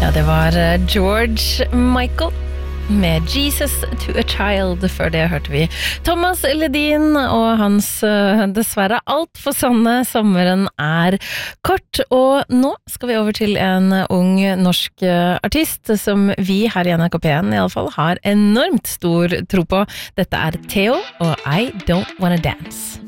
Ja, det var George Michael med Jesus to a Child. Før det hørte vi Thomas Ledin og hans dessverre alt for sanne Sommeren er kort. Og nå skal vi over til en ung norsk artist som vi her i NRK P1 i alle fall har enormt stor tro på. Dette er Theo og I Don't Wanna Dance.